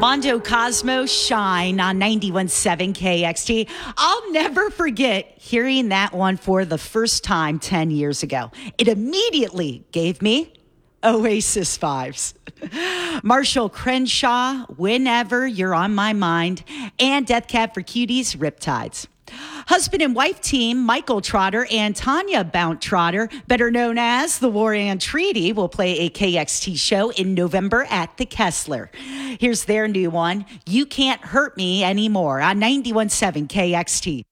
Mondo Cosmo Shine on 91.7 KXT. I'll never forget hearing that one for the first time 10 years ago. It immediately gave me Oasis vibes. Marshall Crenshaw, Whenever You're on My Mind, and Death Cab for Cuties, Riptides. Husband and wife team Michael Trotter and Tanya Bount Trotter, better known as the War and Treaty, will play a KXT show in November at the Kessler. Here's their new one, You Can't Hurt Me Anymore on 91.7 KXT.